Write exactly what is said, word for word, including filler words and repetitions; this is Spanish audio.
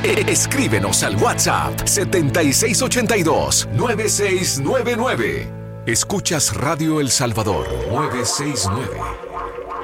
Escríbenos al WhatsApp setenta y seis ochenta y dos, noventa y seis noventa y nueve. Escuchas Radio El Salvador novecientos sesenta y nueve.